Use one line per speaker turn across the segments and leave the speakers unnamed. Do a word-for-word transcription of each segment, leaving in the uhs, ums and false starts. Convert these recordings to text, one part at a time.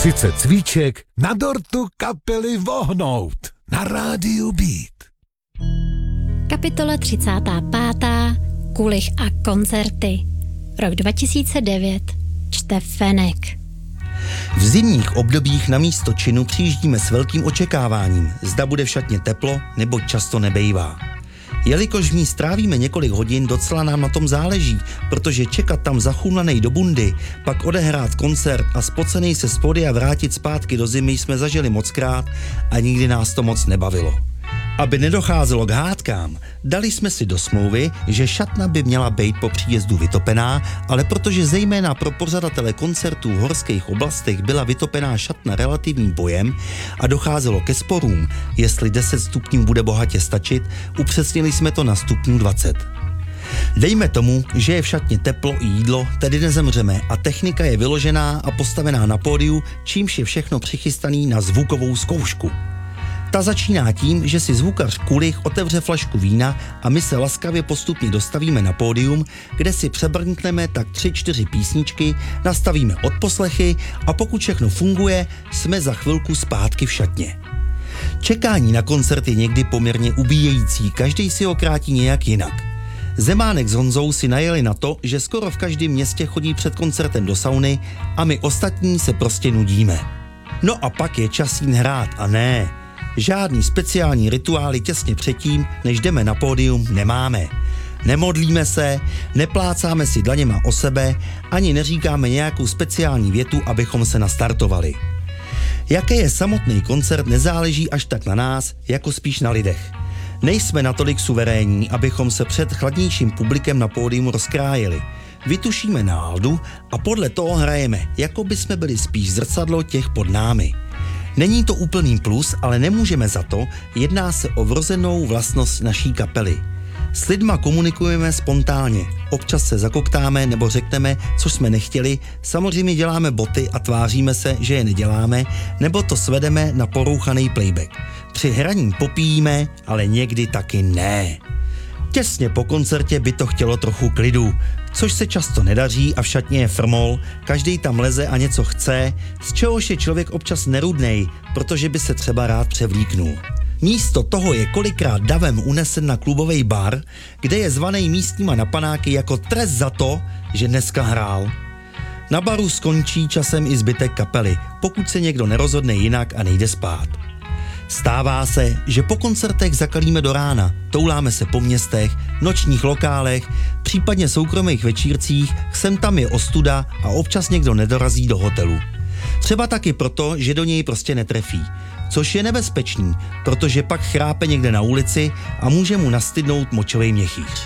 třicet cvíček na dortu kapely Vohnout na rádiu Beat.
Kapitola třicátá pátá. Kulich a koncerty. Rok dva tisíce devět. Čte Fenek.
V zimních obdobích na místo činu přijíždíme s velkým očekáváním, zda bude v šatně teplo, nebo často nebejvá. Jelikož v ní strávíme několik hodin, docela nám na tom záleží, protože čekat tam zachumlanej do bundy, pak odehrát koncert a spocenej se z pódia vrátit zpátky do zimy jsme zažili mockrát a nikdy nás to moc nebavilo. Aby nedocházelo k hádkám, dali jsme si do smlouvy, že šatna by měla být po příjezdu vytopená, ale protože zejména pro pořadatele koncertů v horských oblastech byla vytopená šatna relativním bojem a docházelo ke sporům, jestli deset stupňů bude bohatě stačit, upřesnili jsme to na stupňů dvacet. Dejme tomu, že je v šatně teplo i jídlo, tedy nezemřeme a technika je vyložená a postavená na pódiu, čímž je všechno přichystaný na zvukovou zkoušku. Ta začíná tím, že si zvukař Kulich otevře flašku vína a my se laskavě postupně dostavíme na pódium, kde si přebrnkneme tak tři čtyři písničky, nastavíme odposlechy a pokud všechno funguje, jsme za chvilku zpátky v šatně. Čekání na koncert je někdy poměrně ubíjející, každý si ho krátí nějak jinak. Zemánek s Honzou si najeli na to, že skoro v každém městě chodí před koncertem do sauny a my ostatní se prostě nudíme. No a pak je čas jít hrát a ne... Žádný speciální rituály těsně předtím, než jdeme na pódium, nemáme. Nemodlíme se, neplácáme si dlaněma o sebe, ani neříkáme nějakou speciální větu, abychom se nastartovali. Jaké je samotný koncert, nezáleží až tak na nás, jako spíš na lidech. Nejsme natolik suverénní, abychom se před chladnějším publikem na pódium rozkrájeli. Vytušíme náladu a podle toho hrajeme, jako by jsme byli spíš zrcadlo těch pod námi. Není to úplný plus, ale nemůžeme za to, jedná se o vrozenou vlastnost naší kapely. S lidma komunikujeme spontánně, občas se zakoktáme nebo řekneme, co jsme nechtěli, samozřejmě děláme boty a tváříme se, že je neděláme, nebo to svedeme na porouchaný playback. Při hraní popíjíme, ale někdy taky ne. Těsně po koncertě by to chtělo trochu klidu, což se často nedaří a v šatně je frmol, každý tam leze a něco chce, z čehož je člověk občas nerudnej, protože by se třeba rád převlíknul. Místo toho je kolikrát davem unesen na klubovej bar, kde je zvaný místníma na panáky jako trest za to, že dneska hrál. Na baru skončí časem i zbytek kapely, pokud se někdo nerozhodne jinak a nejde spát. Stává se, že po koncertech zakalíme do rána, touláme se po městech, nočních lokálech, případně soukromých večírcích, sem tam je ostuda a občas někdo nedorazí do hotelu. Třeba taky proto, že do něj prostě netrefí, což je nebezpečný, protože pak chrápe někde na ulici a může mu nastydnout močovej měchýř.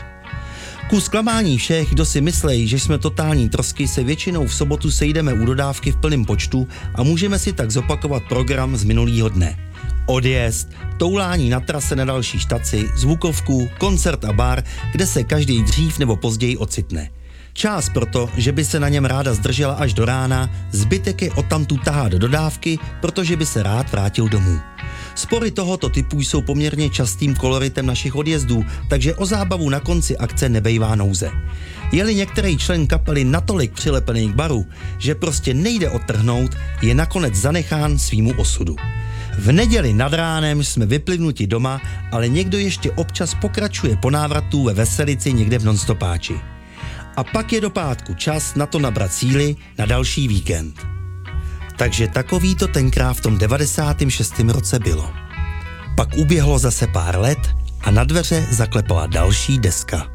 Ku zklamání všech, kdo si myslejí, že jsme totální trosky, se většinou v sobotu sejdeme u dodávky v plném počtu a můžeme si tak zopakovat program z minulýho dne. Odjezd, toulání na trase na další štaci, zvukovku, koncert a bar, kde se každý dřív nebo později ocitne. Čas proto, že by se na něm ráda zdržela až do rána, zbytek je odtamtud tahá do dodávky, protože by se rád vrátil domů. Spory tohoto typu jsou poměrně častým koloritem našich odjezdů, takže o zábavu na konci akce nebejvá nouze. Je-li některý člen kapely natolik přilepený k baru, že prostě nejde odtrhnout, je nakonec zanechán svýmu osudu. V neděli nad ránem jsme vyplivnuti doma, ale někdo ještě občas pokračuje po návratu ve veselici někde v nonstopáči. A pak je do pátku čas na to nabrat síly na další víkend. Takže takový to tenkrát v tom devadesátém šestém roce bylo. Pak uběhlo zase pár let a na dveře zaklepala další deska.